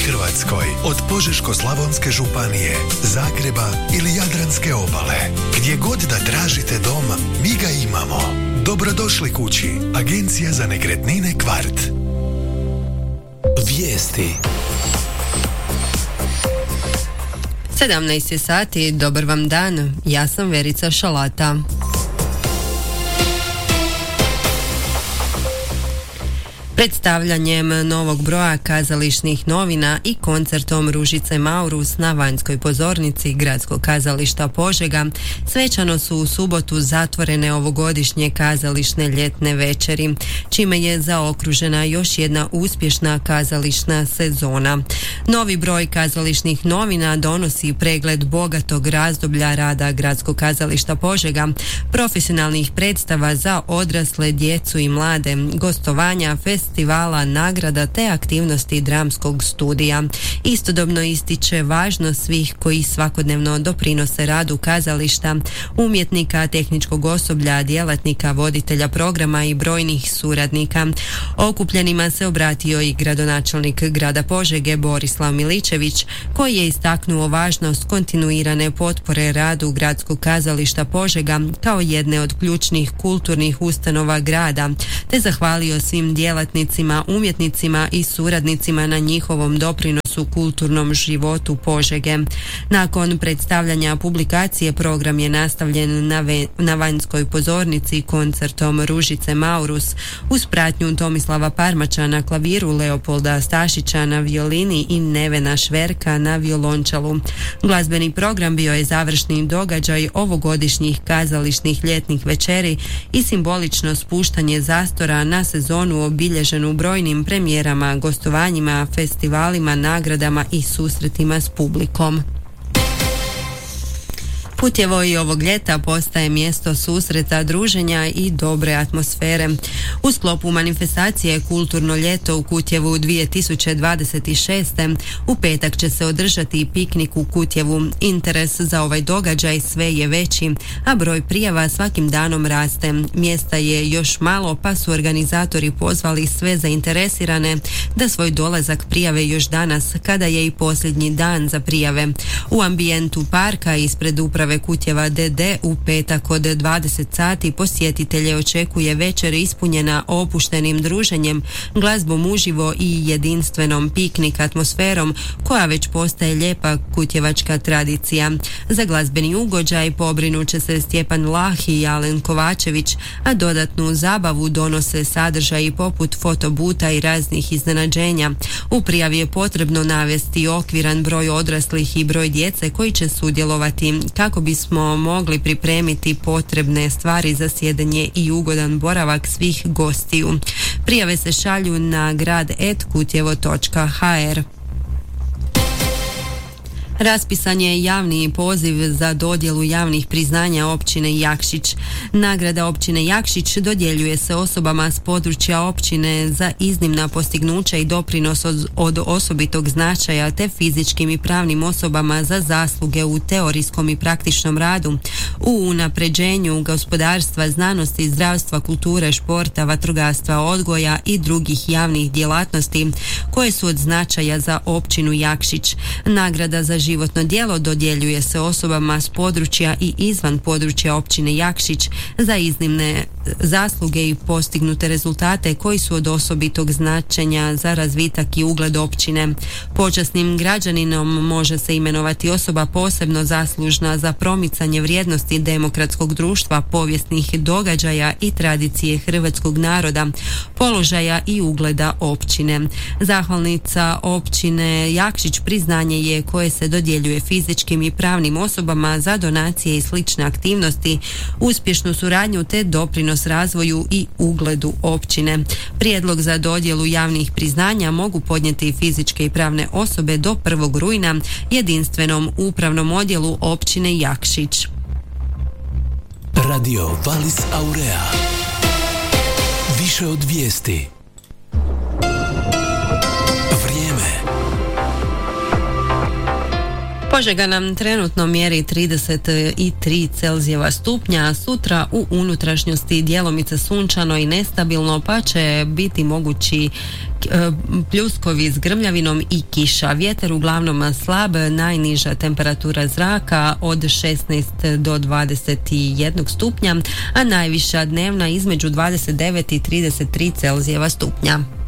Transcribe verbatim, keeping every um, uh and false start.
Hrvatskoj, od Požeško-slavonske županije, Zagreba ili Jadranske obale. Gdje god da tražite dom, mi ga imamo. Dobrodošli kući. Agencija za nekretnine Kvart. Vijesti. sedamnaest je sati, dobar vam dan, ja sam Verica Šalata. Predstavljanjem novog broja kazališnih novina i koncertom Ružice Maurus na vanjskoj pozornici Gradskog kazališta Požega svečano su u subotu zatvorene ovogodišnje kazališne ljetne večeri, čime je zaokružena još jedna uspješna kazališna sezona. Novi broj kazališnih novina donosi pregled bogatog razdoblja rada Gradskog kazališta Požega, profesionalnih predstava za odrasle, djecu i mlade, gostovanja, festivala, festivala, nagrada te aktivnosti dramskog studija. Istodobno ističe važnost svih koji svakodnevno doprinose radu kazališta, umjetnika, tehničkog osoblja, djelatnika, voditelja programa i brojnih suradnika. Okupljenima se obratio i gradonačelnik grada Požege Borislav Miličević, koji je istaknuo važnost kontinuirane potpore radu Gradskog kazališta Požega kao jedne od ključnih kulturnih ustanova grada, te zahvalio svim djelatnicima, umjetnicima i suradnicima na njihovom doprinosu kulturnom životu Požege. Nakon predstavljanja publikacije program je nastavljen na, ve, na vanjskoj pozornici koncertom Ružice Maurus uz pratnju Tomislava Parmača na klaviru, Leopolda Stašića na violini i Nevena Šverka na violončelu. Glazbeni program bio je završni događaj ovogodišnjih kazališnih ljetnih večeri i simbolično spuštanje zastora na sezonu obilježenu brojnim premijerama, gostovanjima, festivalima, nagradama i susretima s publikom. Kutjevo i ovog ljeta postaje mjesto susreta, druženja i dobre atmosfere. U sklopu manifestacije Kulturno ljeto u Kutjevu dvije tisuće dvadeset šeste u petak će se održati piknik u Kutjevu. Interes za ovaj događaj sve je veći, a broj prijava svakim danom raste. Mjesta je još malo, pa su organizatori pozvali sve zainteresirane da svoj dolazak prijave još danas, kada je i posljednji dan za prijave. U ambijentu parka ispred uprave Kutjeva D D u petak od dvadeset sati posjetitelje očekuje večer ispunjena opuštenim druženjem, glazbom uživo i jedinstvenom piknik atmosferom koja već postaje lijepa kutjevačka tradicija. Za glazbeni ugođaj pobrinut će se Stjepan Lah i Alen Kovačević, a dodatnu zabavu donose sadržaji poput fotobuta i raznih iznenađenja. U prijavi je potrebno navesti okviran broj odraslih i broj djece koji će sudjelovati kako bismo mogli pripremiti potrebne stvari za sjedenje i ugodan boravak svih gostiju. Prijave se šalju na grad et kutjevo točka ha er. Raspisan je javni poziv za dodjelu javnih priznanja općine Jakšić. Nagrada općine Jakšić dodjeljuje se osobama s područja općine za iznimna postignuća i doprinos od, od osobitog značaja, te fizičkim i pravnim osobama za zasluge u teorijskom i praktičnom radu, u unapređenju gospodarstva, znanosti, zdravstva, kulture, športa, vatrogastva, odgoja i drugih javnih djelatnosti koje su od značaja za općinu Jakšić. Nagrada za životno djelo dodjeljuje se osobama s područja i izvan područja općine Jakšić za iznimne zasluge i postignute rezultate koji su od osobitog značenja za razvitak i ugled općine. Počasnim građaninom može se imenovati osoba posebno zaslužna za promicanje vrijednosti demokratskog društva, povijesnih događaja i tradicije hrvatskog naroda, položaja i ugleda općine. Zahvalnica općine Jakšić priznanje je koje se dodjeljuje fizičkim i pravnim osobama za donacije i slične aktivnosti, uspješnu suradnju te doprinos razvoju i ugledu općine. Prijedlog za dodjelu javnih priznanja mogu podnijeti fizičke i pravne osobe do prvog rujna jedinstvenom upravnom odjelu općine Jakšić. Radio Valis Aurea. Više od vijesti. Požega nam trenutno mjeri trideset tri Celzijeva stupnja, sutra u unutrašnjosti djelomice sunčano i nestabilno, pa će biti mogući pljuskovi s grmljavinom i kiša. Vjetar uglavnom slab, najniža temperatura zraka od šesnaest do dvadeset jedan stupnja, a najviša dnevna između dvadeset devet i trideset tri Celzijeva stupnja.